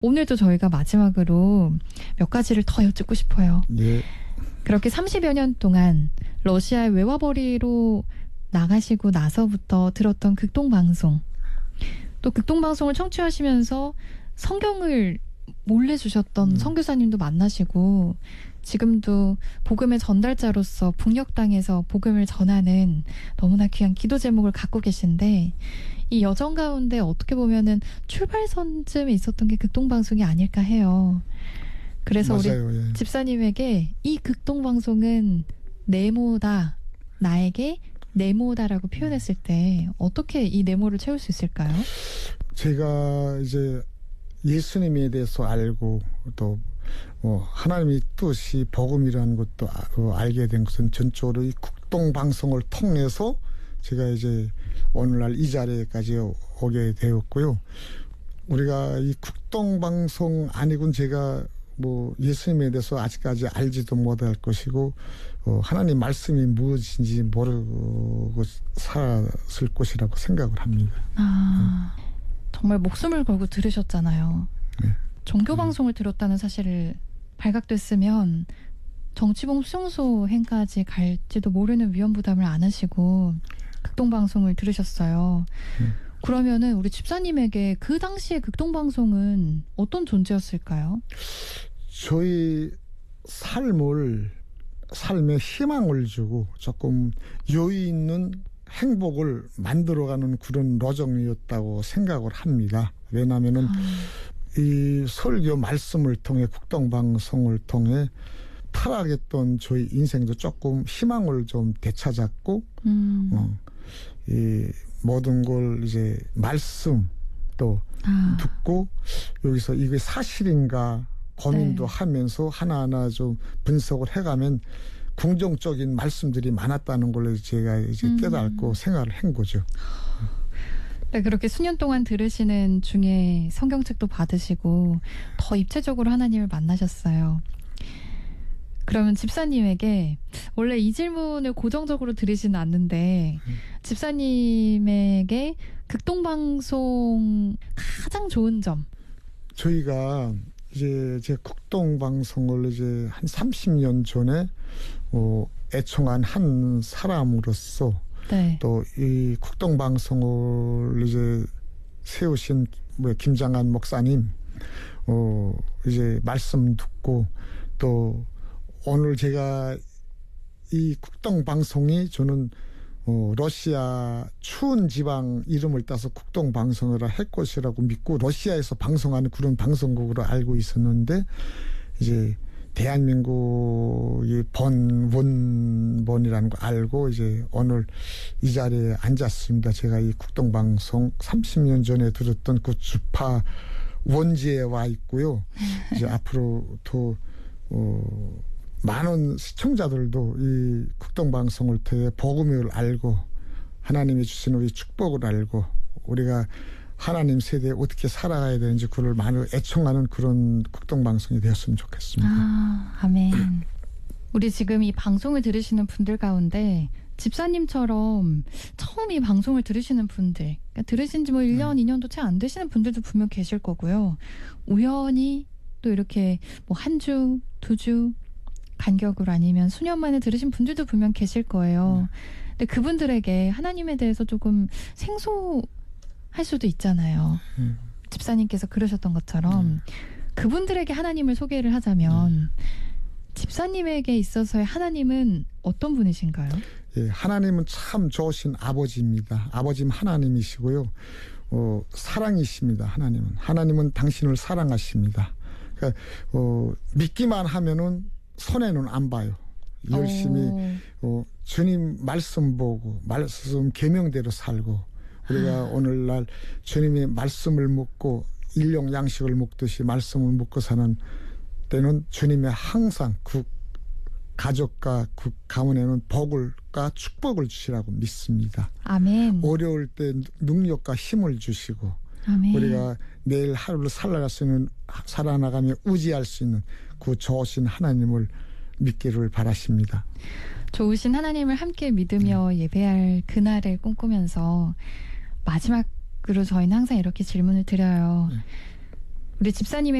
오늘도 저희가 마지막으로 몇 가지를 더 여쭙고 싶어요. 네. 그렇게 30여 년 동안 러시아의 외화벌이로 나가시고 나서부터 들었던 극동방송, 또 극동방송을 청취하시면서 성경을 몰래 주셨던 선교사님도 만나시고, 지금도 복음의 전달자로서 북녘 땅에서 복음을 전하는 너무나 귀한 기도 제목을 갖고 계신데, 이 여정 가운데 어떻게 보면은 출발선쯤에 있었던 게 극동방송이 아닐까 해요. 그래서 맞아요, 우리 예. 집사님에게 이 극동방송은 네모다, 나에게 네모다라고 표현했을 때 어떻게 이 네모를 채울 수 있을까요? 제가 이제 예수님에 대해서 알고 또 하나님의 뜻이 복음이라는 것도 알게 된 것은 전적으로 이 극동방송을 통해서 제가 이제 오늘날 이 자리에까지 오게 되었고요. 우리가 이 극동방송 아니고는 제가 예수님에 대해서 아직까지 알지도 못할 것이고 하나님 말씀이 무엇인지 모르고 살았을 것이라고 생각을 합니다. 정말 목숨을 걸고 들으셨잖아요. 네. 종교방송을 들었다는 사실을 발각됐으면 정치범 수용소행까지 갈지도 모르는 위험 부담을 안 하시고 극동방송을 들으셨어요. 그러면은 우리 집사님에게 그 당시의 극동방송은 어떤 존재였을까요? 저희 삶의 희망을 주고 조금 여유 있는 행복을 만들어가는 그런 로정이었다고 생각을 합니다. 왜냐하면은 이 설교 말씀을 통해 극동방송을 통해 타락했던 저희 인생도 조금 희망을 좀 되찾았고 이 모든 걸 이제 말씀 또 듣고 여기서 이게 사실인가 고민도 하면서 하나하나 좀 분석을 해가면 긍정적인 말씀들이 많았다는 걸 제가 이제 깨닫고 생활을 한 거죠. 네, 그렇게 수년 동안 들으시는 중에 성경책도 받으시고 더 입체적으로 하나님을 만나셨어요. 그러면 집사님에게 원래 이 질문을 고정적으로 드리지는 않는데 집사님에게 극동방송 가장 좋은 점. 저희가 이제 제 극동방송을 이제 한 30년 전에 애청한 한 사람으로서 네. 또 이 극동방송을 이제 세우신 김장한 목사님 이제 말씀 듣고 또 오늘 제가 이 극동방송이 저는 러시아 추운 지방 이름을 따서 극동방송을 할 것이라고 믿고 러시아에서 방송하는 그런 방송국으로 알고 있었는데 이제 대한민국이 원본이라는 거 알고 이제 오늘 이 자리에 앉았습니다. 제가 이 극동방송 30년 전에 들었던 그 주파 원지에 와 있고요. 이제 앞으로 더 많은 시청자들도 이 극동방송을 통해 복음을 알고 하나님이 주신 우리 축복을 알고 우리가 하나님 세대에 어떻게 살아가야 되는지 그걸 많이 애청하는 그런 극동방송이 되었으면 좋겠습니다. 아멘. 우리 지금 이 방송을 들으시는 분들 가운데 집사님처럼 처음 이 방송을 들으시는 분들, 그러니까 들으신 지 1년, 2년도 채 안 되시는 분들도 분명 계실 거고요. 우연히 또 이렇게 한 주, 2주 간격으로 아니면 수년 만에 들으신 분들도 분명 계실 거예요. 근데 그분들에게 하나님에 대해서 조금 생소할 수도 있잖아요. 집사님께서 그러셨던 것처럼 그분들에게 하나님을 소개를 하자면 집사님에게 있어서의 하나님은 어떤 분이신가요? 예, 하나님은 참 좋으신 아버지입니다. 아버지는 하나님이시고요. 사랑이십니다. 하나님은 당신을 사랑하십니다. 그러니까 믿기만 하면은 손해는 안 봐요. 열심히 주님 말씀 보고 말씀 계명대로 살고 우리가 오늘날 주님의 말씀을 묻고 일용 양식을 먹듯이 말씀을 묻고 사는 때는 주님이 항상 그 가족과 그 가문에는 복을과 축복을 주시라고 믿습니다. 아멘. 어려울 때 능력과 힘을 주시고 아멘. 우리가 내일 하루를 살아나가며 의지할 수 있는 그 좋으신 하나님을 믿기를 바라십니다. 좋으신 하나님을 함께 믿으며 예배할 그날을 꿈꾸면서 마지막으로 저희는 항상 이렇게 질문을 드려요. 우리 집사님의